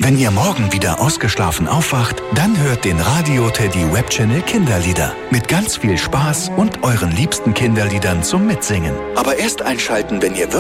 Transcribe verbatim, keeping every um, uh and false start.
Wenn ihr morgen wieder ausgeschlafen aufwacht, dann hört den Radio Teddy Webchannel Kinderlieder. Mit ganz viel Spaß und euren liebsten Kinderliedern zum Mitsingen. Aber erst einschalten, wenn ihr wirklich